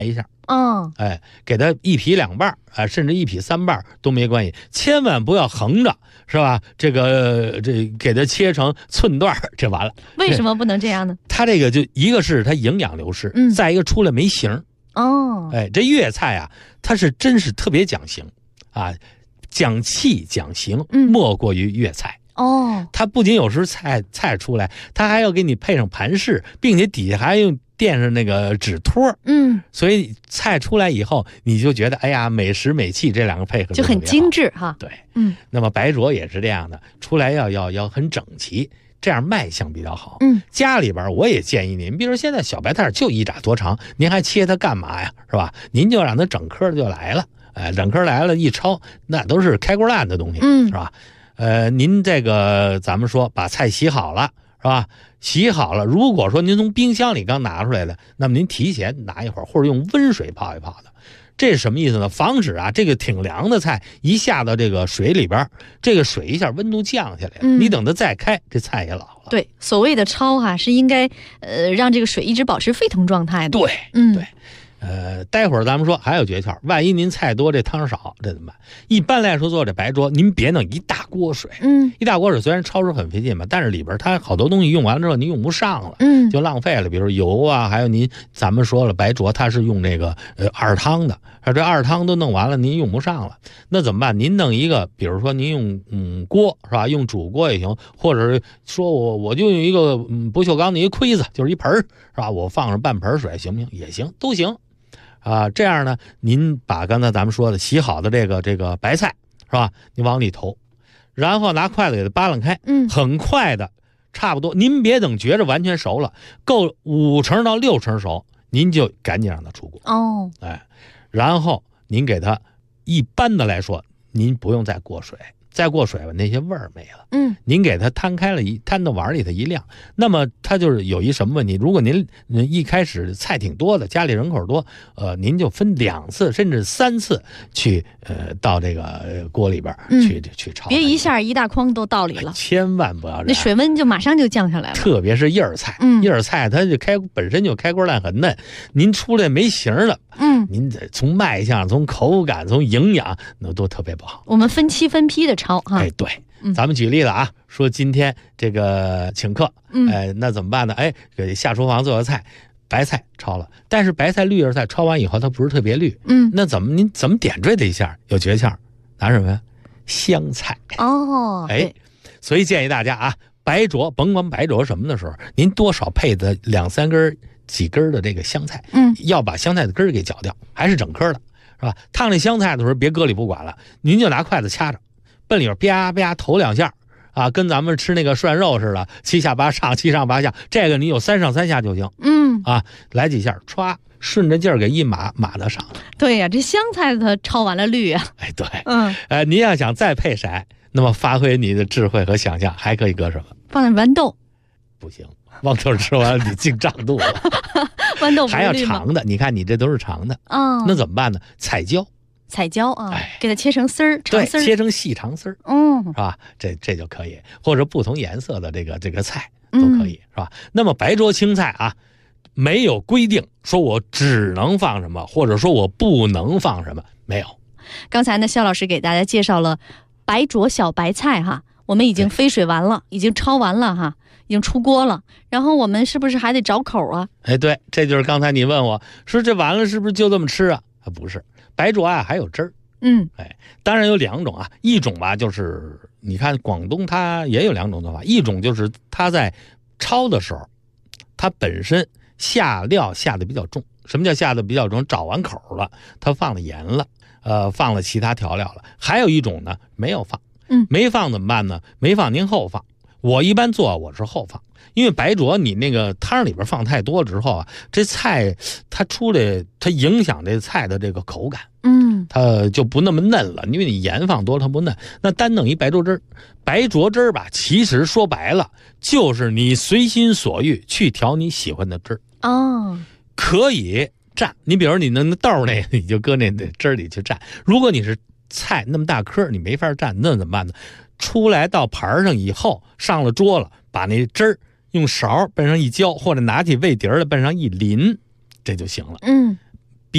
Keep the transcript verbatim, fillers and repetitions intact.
一下。 哦， 哎，给它一劈两半啊，甚至一劈三半都没关系，千万不要横着，是吧？这个这给它切成寸段，这完了。 为什么不能这样呢？ 它这个就一个是它营养流失， 嗯， 再一个出来没形。 哦， 哎，这粤菜啊，它是真是特别讲形啊，讲气讲形，莫过于粤菜。 哦， 它不仅有时菜菜出来，它还要给你配上盘饰，并且底下还用垫上那个纸托。 嗯， 所以菜出来以后，你就觉得哎呀，美食美气这两个配合就很精致哈。 对， 嗯， 那么白灼也是这样的，出来要要要很整齐，这样卖相比较好。 嗯， 家里边我也建议您，比如现在小白菜就一拃多长，您还切它干嘛呀？是吧？您就让它整颗就来了，哎，整颗来了，一焯那都是开锅烂的东西， 嗯， 是吧？呃，您这个咱们说把菜洗好了，是吧？洗好了，如果说您从冰箱里刚拿出来的，那么您提前拿一会儿，或者用温水泡一泡的。这是什么意思呢？防止啊这个挺凉的菜一下到这个水里边，这个水一下温度降下来了，嗯、你等它再开，这菜也老了。 对，所谓的焯哈、啊，是应该呃让这个水一直保持沸腾状态的。 对， 嗯， 对。呃，待会儿咱们说还有诀窍，万一您菜多这汤少，这怎么办？一般来说做这白灼，您别弄一大锅水， 嗯， 一大锅水虽然焯水很费劲吧，但是里边它好多东西用完了之后您用不上了， 嗯， 就浪费了。比如油啊，还有您咱们说了白灼它是用这个呃二汤的，这二汤都弄完了，您用不上了，那怎么办？您弄一个，比如说您用嗯锅是吧？用煮锅也行，或者是说我我就用一个嗯不锈钢的一个盔子，就是一盆是吧？我放上半盆水行不行？也行，都行。啊，这样呢，您把刚才咱们说的洗好的这个这个白菜是吧？你往里投，然后拿筷子给它扒拉开， 嗯， 很快的，差不多。您别等觉着完全熟了，够五成到六成熟，您就赶紧让它出锅。 哦， 哎，然后您给它，一般的来说，您不用再过水。再过水吧，那些味儿没了。 嗯， 您给它摊开了一摊到碗里头一晾，那么它就是有一什么问题？如果您一开始菜挺多的，家里人口多，呃，您就分两次甚至三次去呃到这个锅里边去、嗯、去焯， 别一下一大筐都倒里了， 千万不要这样， 那水温就马上就降下来了。 特别是叶儿菜， 嗯， 叶儿菜它就开本身就开锅烂很嫩，您出来没形了， 嗯， 您得从卖相、从口感、从营养那都特别不好。 我们分期分批的焯哈。 哎，对。咱们举例子啊，说今天这个请客， 嗯， 哎，那怎么办呢？哎，给下厨房做个菜，白菜焯了，但是白菜绿叶菜焯完以后它不是特别绿， 嗯， 那怎么您怎么点缀它一下？有诀窍，拿什么呀？香菜哦， 哎，所以建议大家啊，白灼甭管白灼什么的时候，您多少配的两三根几根的这个香菜， 嗯， 要把香菜的根儿给绞掉，还是整颗的，是吧？烫这香菜的时候别搁里不管了，您就拿筷子掐着。奔里边啪啪投两下啊，跟咱们吃那个涮肉似的，七下八上，七上八下。这个你有三上三下就行。 嗯啊，来几下，歘，顺着劲儿给一码码得上了。 对呀、啊，这香菜它焯完了绿啊。 哎，对， 嗯， 呃，您要想再配色，那么发挥你的智慧和想象，还可以搁什么？ 放点豌豆。 不行，豌豆吃完了你净胀肚子。 豌豆还要长的，你看你这都是长的啊、哦， 那怎么办呢？彩椒。 彩椒啊， 哎， 给它切成丝儿，长丝儿， 切成细长丝儿， 嗯， 是吧？这这就可以，或者不同颜色的这个这个菜都可以， 嗯、 是吧？那么白灼青菜啊，没有规定说我只能放什么，或者说我不能放什么，没有。 刚才呢，肖老师给大家介绍了白灼小白菜哈，我们已经飞水完了，已经焯完了哈，已经出锅了，然后我们是不是还得找口啊？ 哎，对，这就是刚才你问我说这完了是不是就这么吃啊？啊，不是。白灼啊还有汁儿， 嗯， 哎，当然有两种啊，一种吧就是你看广东它也有两种做法，一种就是它在焯的时候，它本身下料下的比较重。什么叫下的比较重？找完口了，它放了盐了，呃，放了其他调料了。还有一种呢没有放， 嗯， 没放怎么办呢？没放您后放。我一般做我是后放。因为白灼你那个汤里边放太多之后啊，这菜它出来它影响这菜的这个口感， 嗯， 它就不那么嫩了，因为你盐放多了它不嫩。那单弄一白灼汁儿，白灼汁儿吧，其实说白了就是你随心所欲去调你喜欢的汁儿哦， 可以蘸。你比如你那豆那个，你就搁那汁儿里去蘸。如果你是菜那么大颗，你没法蘸，那怎么办呢？出来到盘上以后，上了桌了，把那汁儿用勺奔上一浇，或者拿起味碟儿来奔上一淋，这就行了。 嗯，